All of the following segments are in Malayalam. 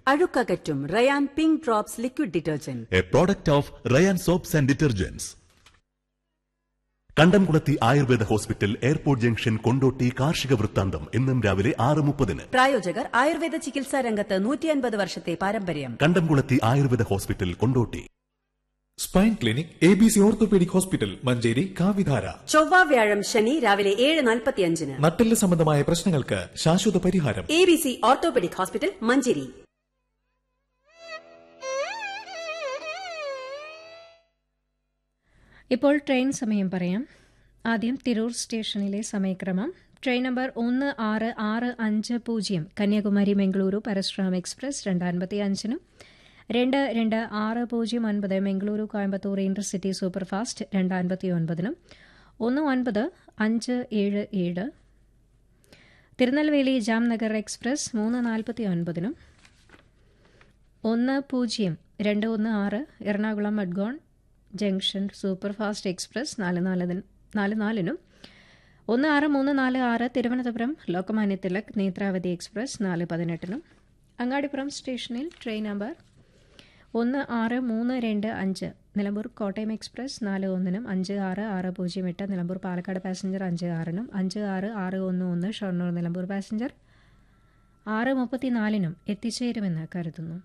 അഴുക്കകറ്റും Ryan pink drops liquid detergent, A product of Ryan soaps and detergents. കണ്ടംകുളത്തി Ayurveda hospital, airport junction, Kondotty. കാർഷിക വൃത്താന്തം എന്നും രാവിലെ 6:30. പ്രായോജകർ ആയുർവേദ ചികിത്സാ രംഗത്ത് 150 വർഷത്തെ പാരമ്പര്യം. കണ്ടംകുളത്തി Ayurveda hospital, Kondotty. Spine clinic ABC orthopaedic hospital, Manjeri. കാവിധാര ചൊവ്വ വ്യാഴം ശനി രാവിലെ 7:45. നട്ടെല്ല് സംബന്ധമായ പ്രശ്നങ്ങൾക്ക് ശാശ്വത പരിഹാരം. ABC orthopaedic hospital, Manjeri. ഇപ്പോൾ ട്രെയിൻ സമയം പറയാം. ആദ്യം തിരൂർ സ്റ്റേഷനിലെ സമയക്രമം. Train number 1665 Kanyakumari Mangaluru Parasuram express 2:55-നും 226009 Mangaluru Coimbatore intercity superfast 2:59-നും 1957 Tirunelveli Jamnagar express 3:49-നും 102116 Ernakulam Madgaon junction superfast express 4:44-നും 16346 Thiruvananthapuram Lokmanya Tilak Netravati express 4:18-നും Angadipuram സ്റ്റേഷനിൽ train number 16325 Nilambur Kottayam express 4:1-നും 56608 Nilambur Palakkad passenger 5:6-നും 56611 Shoranur Nilambur passenger 6:34-നും എത്തിച്ചേരുമെന്ന് കരുതുന്നു.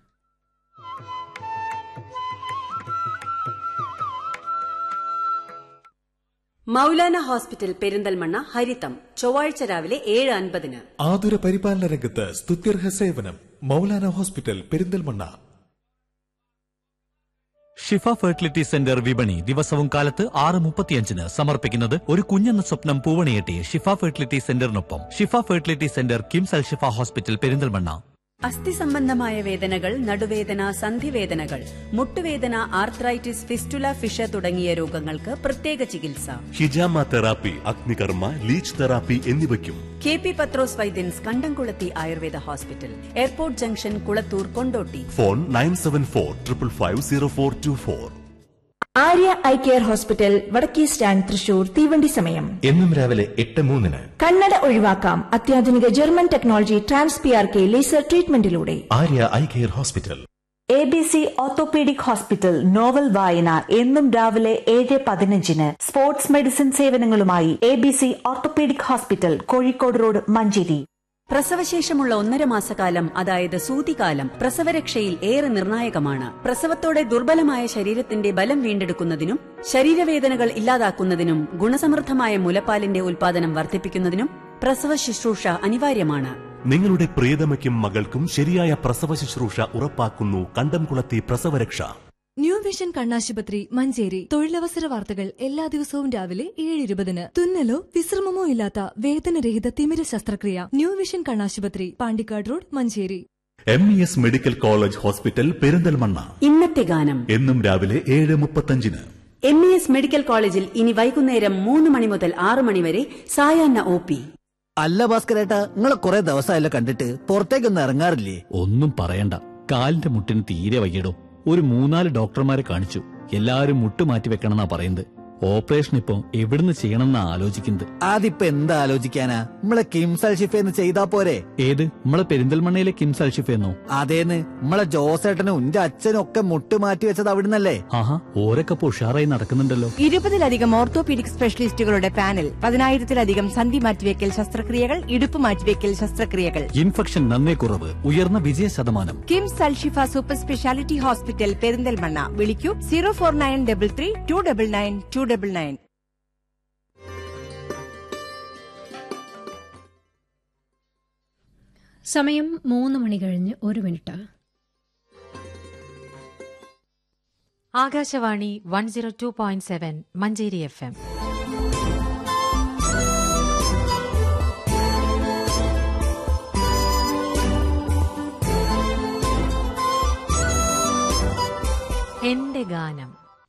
മൗലാന ഹോസ്പിറ്റൽ പെരിന്തൽമണ്ണ ഹരിതം ചൊവ്വാഴ്ച രാവിലെ 7:50. ആതുര പരിപാലന രംഗത്ത് സ്തുത്യർഹ സേവനം. മൗലാന ഹോസ്പിറ്റൽ, പെരിന്തൽമണ്ണ. ഷിഫ ഫെർട്ടിലിറ്റി സെന്റർ വിപണി ദിവസവും കാലത്ത് 6:35 സമർപ്പിക്കുന്നത് ഒരു കുഞ്ഞെന്ന സ്വപ്നം പൂവണിയെട്ടി ഷിഫ ഫെർട്ടിലിറ്റി സെന്ററിനൊപ്പം. ഷിഫ ഫെർട്ടിലിറ്റി സെന്റർ, കിംസ് അൽ ഷിഫ ഹോസ്പിറ്റൽ, പെരിന്തൽമണ്ണ. അസ്ഥി സംബന്ധമായ വേദനകൾ, നടുവേദന, സന്ധിവേദനകൾ, മുട്ടുവേദന, ആർത്രൈറ്റിസ്, ഫിസ്റ്റുല, ഫിഷ തുടങ്ങിയ രോഗങ്ങൾക്ക് പ്രത്യേക ചികിത്സ. ഹിജാമ തെറാപ്പി, അഗ്നികർമ്മ, ലീച്ച് തെറാപ്പി എന്നിവയ്ക്കും KP പത്രോസ് വൈദ്യൻസ്, കണ്ടംകുളത്തി Ayurveda hospital, airport junction, Kulathur, Kondotty. Phone 9745550424. Arya eye care hospital, വടക്കേ സ്റ്റാൻഡ്, തൃശൂർ. തീവണ്ടി സമയം എന്നും രാവിലെ 8:03. കണ്ണട ഒഴിവാക്കാം അത്യാധുനിക German technology TransPRK laser ട്രീറ്റ്മെന്റിലൂടെ. Arya eye care hospital. ABC orthopaedic hospital novel വായന എന്നും രാവിലെ 7:15. Sports medicine സേവനങ്ങളുമായി ABC orthopaedic hospital, Kozhikode road, Manjeri. പ്രസവശേഷമുള്ള 1.5 മാസക്കാലം, അതായത് സൂതികാലം, പ്രസവരക്ഷയിൽ ഏറെ നിർണായകമാണ്. പ്രസവത്തോടെ ദുർബലമായ ശരീരത്തിന്റെ ബലം വീണ്ടെടുക്കുന്നതിനും ശരീരവേദനകൾ ഇല്ലാതാക്കുന്നതിനും ഗുണസമൃദ്ധമായ മുലപ്പാലിന്റെ ഉൽപാദനം വർദ്ധിപ്പിക്കുന്നതിനും പ്രസവ ശുശ്രൂഷ അനിവാര്യമാണ്. നിങ്ങളുടെ പ്രിയതമയ്ക്കും മകൾക്കും ശരിയായ പ്രസവ ശുശ്രൂഷ ഉറപ്പാക്കുന്നു കണ്ടംകുളത്തി പ്രസവരക്ഷ. ന്യൂ വിഷൻ കണ്ണാശുപത്രി, മഞ്ചേരി. തൊഴിലവസര വാർത്തകൾ എല്ലാ ദിവസവും രാവിലെ 7:20. തുന്നലോ വിശ്രമമോ ഇല്ലാത്ത വേദനരഹിത തിമിര ശസ്ത്രക്രിയ. ന്യൂ വിഷൻ കണ്ണാശുപത്രി, Pandikkad road, Manjeri. MES medical college hospital, Perinthalmanna. ഇന്നത്തെ ഗാനം എന്നും രാവിലെ 7:35. MES മെഡിക്കൽ കോളേജിൽ ഇനി വൈകുന്നേരം 3 മണി മുതൽ 6 മണി വരെ സായാഹ്ന OP. അല്ല ഭാസ്കരേട്ടാ, നിങ്ങളെ കുറെ ദിവസമായല്ലോ കണ്ടിട്ട്, പുറത്തേക്കൊന്നും ഇറങ്ങാറില്ലേ? ഒന്നും പറയണ്ട, കാലിന്റെ മുട്ടിന് തീരെ വയ്യടോ. ഒരു 3-4 ഡോക്ടർമാരെ കാണിച്ചു. എല്ലാരും മുട്ടുമാറ്റി വെക്കണമെന്നാ പറയുന്നത്. ഓപ്പറേഷൻ ഇപ്പൊ എവിടുന്ന് ചെയ്യണമെന്നാ ആലോചിക്കുന്നത്. അതിപ്പോ എന്താ ആലോചിക്കാനാ, നമ്മളെ കിംസ് അൽ ഷിഫേന്ന് ചെയ്താ പോരെ? ഏത്, നമ്മളെ പെരിന്തൽമണ്ണയിലെ കിംസ് അൽ ഷിഫേന്നോ? അതേന്ന്, നമ്മളെ ജോസേട്ടനും എന്റെ അച്ഛനും ഒക്കെ മുട്ടുമാറ്റി വെച്ചത് അവിടുന്നല്ലേ? ആഹാ, ഓരൊക്കെ ഉഷാറായി നടക്കുന്നുണ്ടല്ലോ. 20-ലധികം ഓർത്തോപീഡിക് സ്പെഷ്യലിസ്റ്റുകളുടെ പാനൽ, 10,000-ലധികം സന്ധി മാറ്റിവെക്കൽ ശസ്ത്രക്രിയകൾ, ഇടുപ്പ് മാറ്റിവെക്കൽ ശസ്ത്രക്രിയകൾ. ഇൻഫെക്ഷൻ നന്നേ കുറവ്, ഉയർന്ന വിജയ ശതമാനം. കിംസ് അൽ ഷിഫ സൂപ്പർ സ്പെഷ്യാലിറ്റി ഹോസ്പിറ്റൽ, പെരിന്തൽമണ്ണ. വിളിക്കൂ 04933 299. സമയം 3 മണി കഴിഞ്ഞ് 1 മിനിറ്റ്. ആകാശവാണി 102.7 മഞ്ചേരി FM. എന്റെ ഗാനം.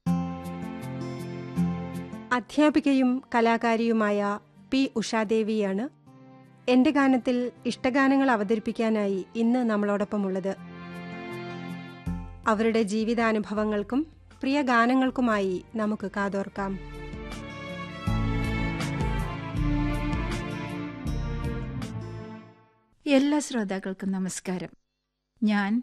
അധ്യാപികയും കലാകാരിയുമായ പി ഉഷാദേവിയാണ് എന്റെ ഗാനത്തിൽ ഇഷ്ടഗാനങ്ങൾ അവതരിപ്പിക്കാനായി ഇന്ന് നമ്മളോടൊപ്പമുള്ളത്. അവരുടെ ജീവിതാനുഭവങ്ങൾക്കും പ്രിയ ഗാനങ്ങൾക്കുമായി നമുക്ക് കാതോർക്കാം. എല്ലാ ശ്രോതാക്കൾക്കും നമസ്കാരം. ഞാൻ